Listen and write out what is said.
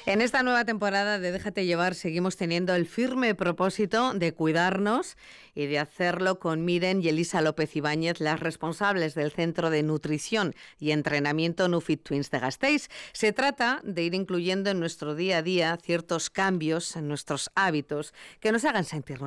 En esta nueva temporada de Déjate Llevar seguimos teniendo el firme propósito de cuidarnos y de hacerlo con Miren y Elisa López Ibáñez, las responsables del Centro de Nutrición y Entrenamiento Nufit Twins de Gasteiz. Se trata de ir incluyendo en nuestro día a día ciertos cambios en nuestros hábitos que nos hagan sentirnos